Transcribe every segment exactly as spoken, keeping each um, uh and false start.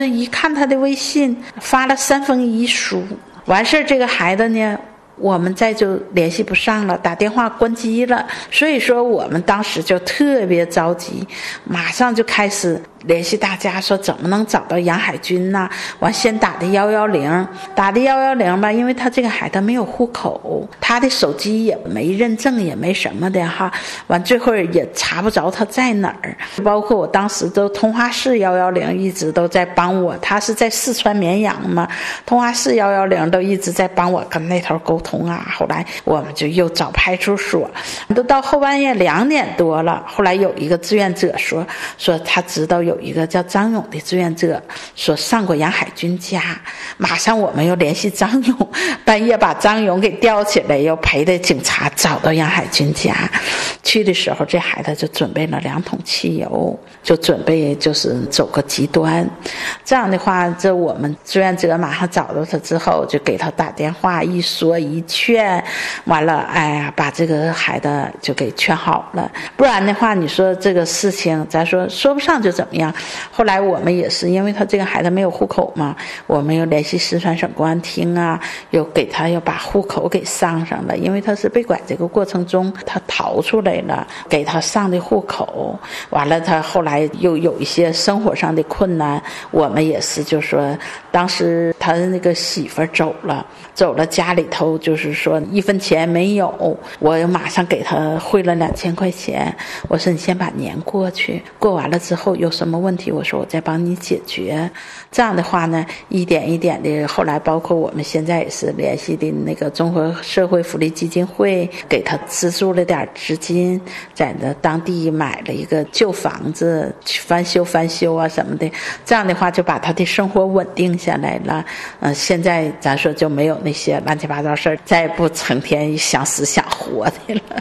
一看他的微信发了三封遗书，完事这个孩子呢我们再就联系不上了，打电话关机了。所以说我们当时就特别着急，马上就开始联系大家，说怎么能找到杨海军呢？完先打的幺幺零，打的幺幺零吧，因为他这个孩子没有户口，他的手机也没认证，也没什么的哈。完最后也查不着他在哪儿，包括我当时都通化市幺幺零一直都在帮我，他是在四川绵阳嘛，通化市幺幺零都一直在帮我跟那头沟通啊。后来我们就又找派出所，都到后半夜两点多了。后来有一个志愿者说说他知道有一个叫张勇的志愿者说上过杨海军家，马上我们又联系张勇，半夜把张勇给吊起来，又陪着警察找到杨海军家。去的时候这孩子就准备了两桶汽油，就准备就是走个极端。这样的话，这我们志愿者马上找到他之后，就给他打电话，一说一劝，完了哎呀把这个孩子就给劝好了。不然的话你说这个事情咱说说不上就怎么样。后来我们也是因为他这个孩子没有户口嘛，我们又联系四川省公安厅啊，又给他又把户口给上上了，因为他是被拐这个过程中他逃出来了，给他上的户口。完了他后来又有一些生活上的困难，我们也是就说当时他那个媳妇走了走了家里头就是说一分钱没有，我马上给他汇了两千块钱，我说你先把年过去，过完了之后有什么问题我说我再帮你解决。这样的话呢一点一点的，后来包括我们现在也是联系的那个综合社会福利基金会，给他资助了点资金，在那当地买了一个旧房子翻修翻修啊什么的，这样的话就把他的生活稳定下来了。嗯、呃，现在咱说就没有那些乱七八糟事儿，再也不成天想死想活的了。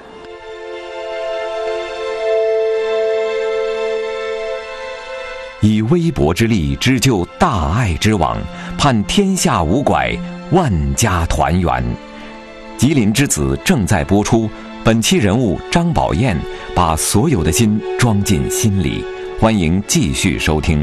以微薄之力织就大爱之网，盼天下无拐，万家团圆。吉林之子正在播出，本期人物张宝燕把所有的心装进心里，欢迎继续收听。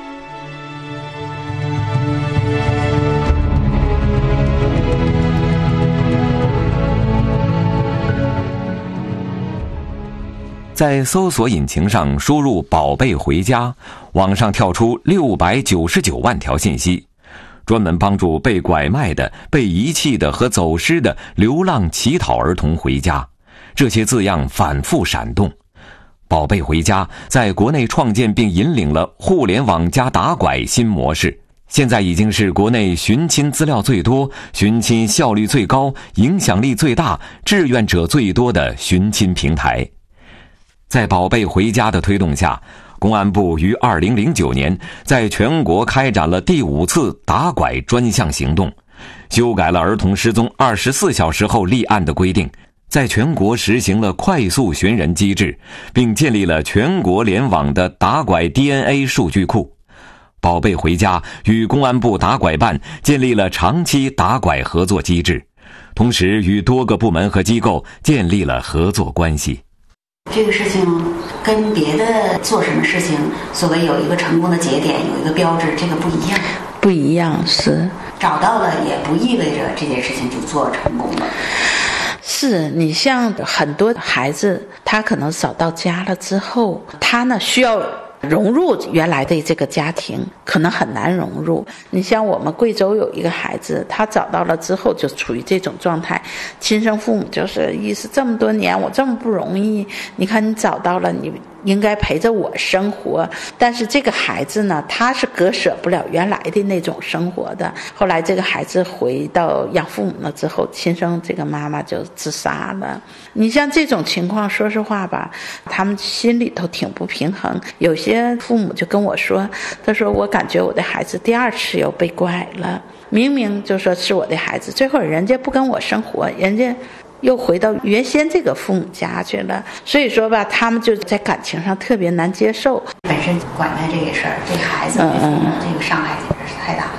在搜索引擎上输入宝贝回家，网上跳出六百九十九万条信息，专门帮助被拐卖的、被遗弃的和走失的流浪乞讨儿童回家。这些字样反复闪动。宝贝回家在国内创建并引领了互联网加打拐新模式，现在已经是国内寻亲资料最多、寻亲效率最高、影响力最大、志愿者最多的寻亲平台。在宝贝回家的推动下，公安部于二零零九年在全国开展了第五次打拐专项行动，修改了儿童失踪二十四小时后立案的规定，在全国实行了快速寻人机制，并建立了全国联网的打拐 D N A 数据库。宝贝回家与公安部打拐办建立了长期打拐合作机制，同时与多个部门和机构建立了合作关系。 这个事情跟别的做什么事情所谓有一个成功的节点，有一个标志，这个不一样。 不一样，是找到了也不意味着这件事情就做成功了。 是你像很多孩子他可能找到家了之后，他呢需要融入原来的这个家庭，可能很难融入。你像我们贵州有一个孩子，他找到了之后就处于这种状态，亲生父母就是意思这么多年我这么不容易，你看你找到了，你应该陪着我生活。但是这个孩子呢，他是割舍不了原来的那种生活的。后来这个孩子回到养父母了之后，亲生这个妈妈就自杀了。你像这种情况，说实话吧，他们心里头挺不平衡。有些父母就跟我说，他说我感觉我的孩子第二次又被拐了，明明就说是我的孩子，最后人家不跟我生活，人家又回到原先这个父母家去了。所以说吧，他们就在感情上特别难接受。 本身拐卖这个事儿，对孩子对父母这个伤害简直是太大了。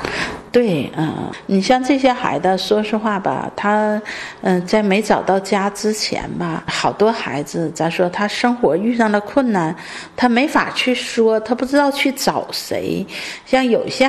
对，嗯，你像这些孩子，说实话吧，他，嗯，在没找到家之前吧，好多孩子，咱说他生活遇上了困难，他没法去说，他不知道去找谁。像有些